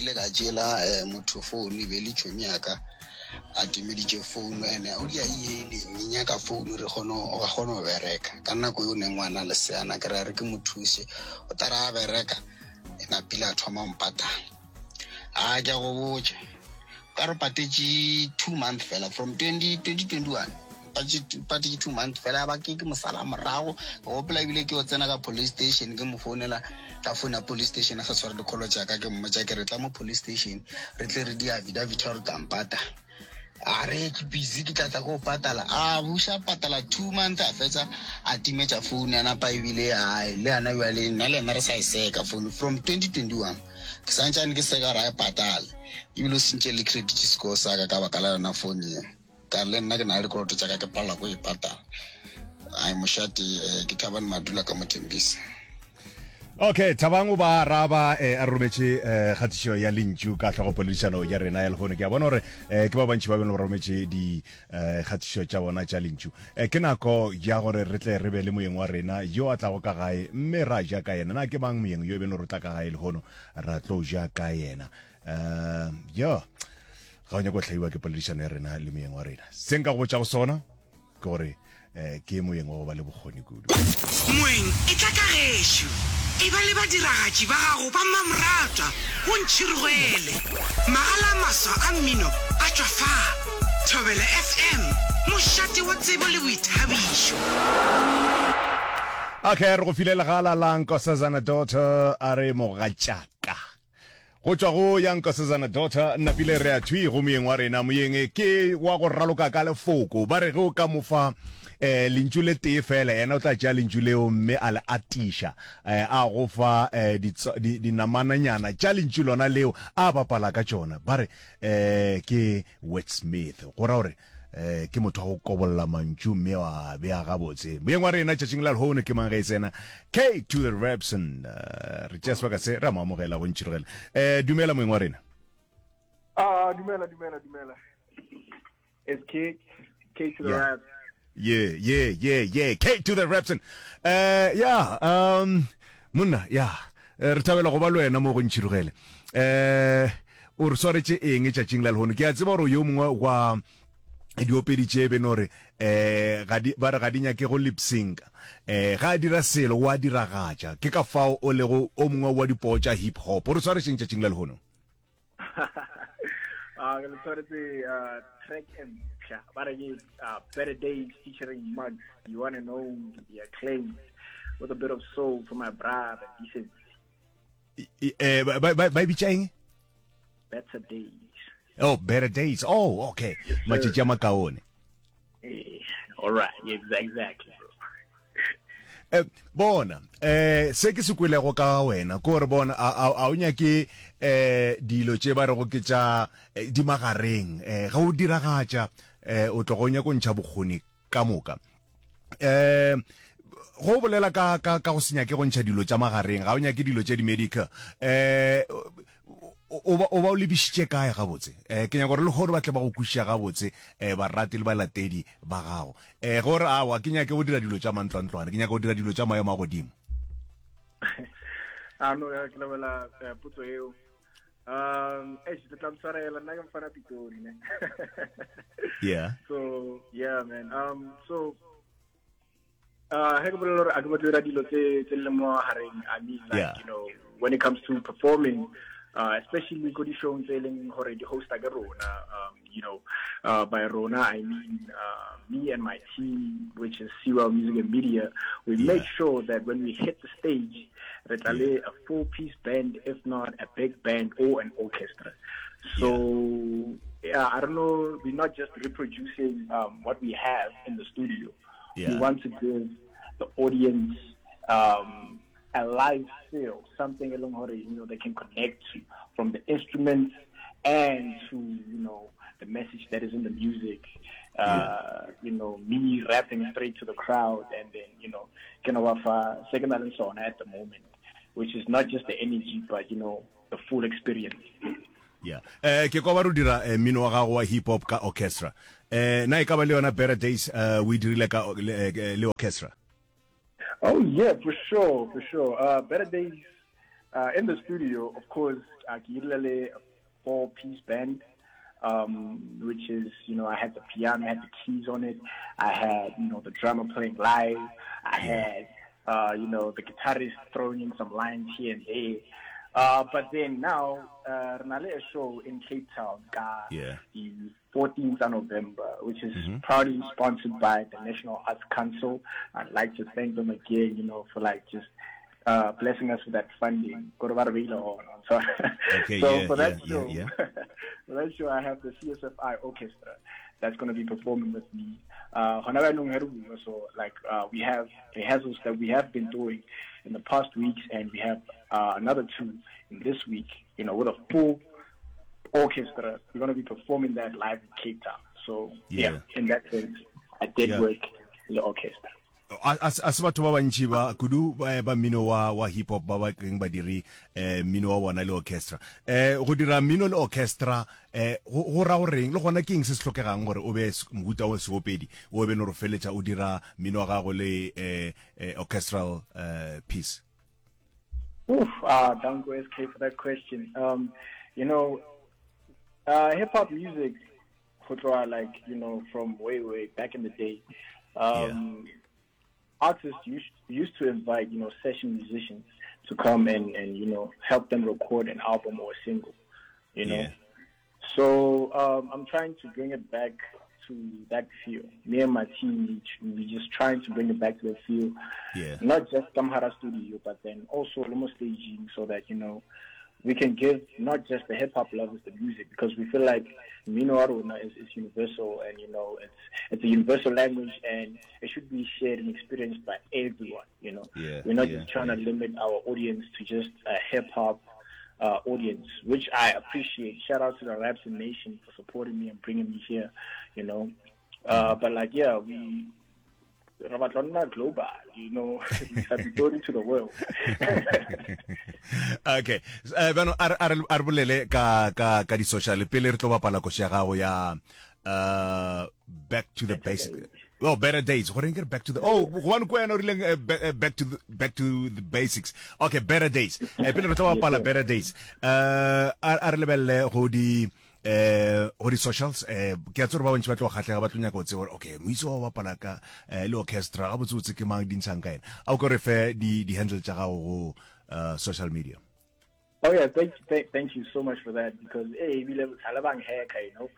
kile ka jela motho phone be le tšhomi yaka a timeditše phone ene o dia ile nyaka phone re gono bereka ka nako yo ne ngwana le seana ke re ke mothuse o tara bereka ena pila thoma mpata a ja go botse ka re patetše 2 months fela from 2021 patetše 2 months fela ba ke mosala morago go pela bile ke o tsena ka police station ke mo founela ka phone police station a sa tshwara dikolo tša ka ke mmotsa ke re tla mo police station re tle re di affidavit re tampata a re ke busy ke tla go patala a busha patala 2 months a fetsa a timetša phone ana pa ebile a le ana ya le nna le nna re sa iseka phone from 2021 ke santsane ke seka ra patala ibile sintse le credit score sa ka ka bakala na phone ye ka le nna ke na le koloto tša ka ke pala go ipatala ai moshati ke Thabang Madula ka Motembisi. Okay, Thabang ba raba a rometše kgatišo ya lentšu ka tlhogo poledišano ya rena ya lehono ke a bona gore ke ba bantši ba beno ba rometše di kgatišo tša bona tša lentšu ke nako ya gore re tle re be le moyeng wa rena yo a tlago ka gae mme ra ja ka yena na ke mang moyeng yo e beno re tla ka gae lehono ra tlo ja ka yena yo ga o nyako tlhaiwa ke poledišano ya rena le moyeng wa rena se nka go botša go sona ke gore ke moyeng wa go ba le bokgoni kudu moyeng e tla ka gešo e ba le badiragatši ba gago ba mamratwa go ntšhirigwele magala maswa a mmino a tšwa fa Thobela FM mošate wa tsebo le boithabišo. Okay, re go filela gala la Nkosazana Daughter a re mogatšaka go tšwa go ya Nkosazana Daughter nnapile re a thwi go moyeng wa rena moyeng ke wa go raloka ka lefoko ba re ge o ka mofa lentšu le tee fela yena o tla tšea lentšu leo mme a le atiša a go fa dinamananyana tša lentšu lona leo a bapala ka tšona ba re ke Wordsmith go ra gore ke motho wa go kobolola mantšu mme wa bea gabotse moyeng wa rena tšatšing la lehono ke mang ge e tsena K to the Rapson re tšea sebaka se re a mo amogela go ntšhirogela dumela moyeng wa rena dumela it's K to the Rap. Yeah. K to the Rapson. Monna, re thabela go ba le wena mo go ntšhirogele. O re swaretše eng tšatšing la lehono ke a tseba gore yo mongwe wa diopedi tše beno re ba re ga di nyake go lip-synca ga a dira selo o a diragatša ke ka fao o lego o mongwe wa dipoo tša hip hop o re swarešeng tšatšing la lehono track and but again, Better Days featuring Muggs. You want to know the acclaimed with a bit of soul for my brother. By bitching? Better Days. Oh, Better Days. Oh, okay. Yes, all right. Yeah, exactly, bro. Bona se ke se kwele go ka wena go re bona a o nyake dilo tše ba re go ke tša di magareng ga o diragatša o tlo go nya go ntšha bokgoni ka moka go bolela ka go senya ke go ntšha dilo tša magareng ga o nyake dilo tše di medical o ba o lebisitše kae gabotse ke nyaka gore le gore ba tle ba go kwešiša gabotse barati le balatedi ba gago gore awa ke nyake go dira dilo tša mantlwantlwane ke nyaka go dira dilo tša maemo a godimo no ke lebela potso eo se tla mswarela nna ke mfana Pitori ne so yeah man so he ke bolela gore a ke mo dira dilo tse le mo hareng I mean like you know when it comes to performing especially go di show telling hore di host aga rona you know by rona I mean me and my team which is Siwa Music and Media we make sure that when we hit the stage that a full-piece band if not a big band or an orchestra so I don't know we're not just reproducing what we have in the studio we want to give the audience a live feel, something along how they can connect to, from the instruments and to the message that is in the music. Me rapping straight to the crowd, and then kind of a second and so on at the moment, which is not just the energy, but the full experience. Ke go ba ro dira mino wa gago wa hip hop ka orchestra na e ka ba le yona Better Days we dirile ka le orchestra. Oh yeah, for sure. Better Days in the studio, of course, a 4-piece band, which is, I had the piano, I had the keys on it. I had, the drummer playing live. I had, the guitarist throwing in some lines here and there. But then now, Renale show in Cape Town, the 14th of November, which is proudly sponsored by the National Arts Council. I'd like to thank them again, for just blessing us with that funding. So for that show, for that show, I have the CSFI Orchestra that's going to be performing with me. So we have rehearsals that we have been doing in the past weeks, and we have another 2 in this week, with a full orchestra. We're going to be performing that live in Cape Town. So, in that sense, I did work in the orchestra. As batho ba bantši ba kudu ba mmino wa hip hop ba ba keng ba diri mmino wa bona le orchestra go dira mmino le orchestra go ra goreng le gona ke eng se se tlhokegang gore o be mohuta wa seopedi o be no re feletša o dira mmino wa gago le orchestral piece. Don't go SK for that question. Hip hop music, from way back in the day. Artists used to invite, session musicians to come and help them record an album or a single, So I'm trying to bring it back to that feel. Me and my team, we just trying to bring it back to the feel. Not just Kamhara Studio, but then also Lomo staging, so that, we can give not just the hip hop lovers the music, because we feel like Mino Aruna is universal, and it's a universal language, and it should be shared and experienced by everyone. We're not just trying to limit our audience to just a hip hop audience, which I appreciate. Shout out to the Rapson Nation for supporting me and bringing me here. But we. Global, to the world. Okay. Bueno, ar bolele ka di social pele re tlo bapala ko sha gago ya back to the basic. Oh, better days. What didn't get back to the one back to the basics. Okay, better days. Pele re tlo bapala better days. Ar lebelle go di di socials ke tsore ba bontsi ba tlo khatlega ba tlonya go tse okay moiso wa bapala ka le orchestra a botsotse ke mang dintshang ka ena a go re fe di handle tsa gago go social media. Oh yeah, thank you so much for that, because we live Talabang hair,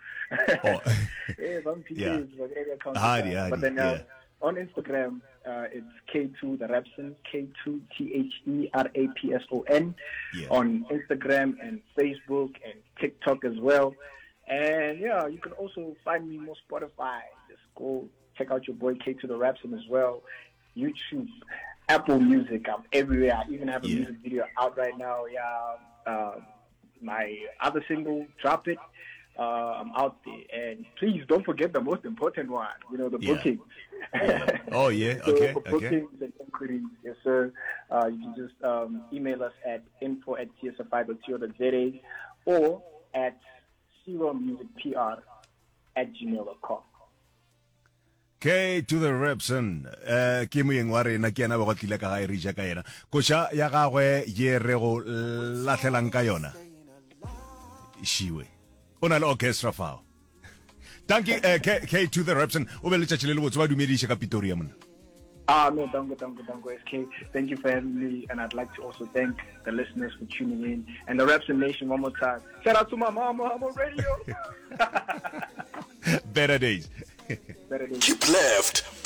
But then on Instagram, it's K2 the Rapson, K2 THERAPSON on Instagram and Facebook and TikTok as well. And you can also find me on Spotify. Just go check out your boy K2 the Rapson as well. YouTube, Apple Music, I'm everywhere. I even have a music video out right now. My other single, Drop It. I'm out there, and please don't forget the most important one. The booking. Oh yeah, so okay, for bookings and inquiries, yes sir. You can just email us at info@csfi.co.za or at cmusicpr@gmail.com. K to the Rapson ke moeng wa rena ke yana ba go tlile ka ga iri ja ka yena koša ya gagwe ye re go latlhelang ka yona shiwe ona le orchestra fao. Thank you K to the Rapson o be le tšatši le botse ba dumediše ka Pretoria mona. No, dango SK. Thank you for having me, and I'd like to also thank the listeners for tuning in, and the Rapson Nation one more time. Shout out to my mama, I'm on radio. Better days. Keep left.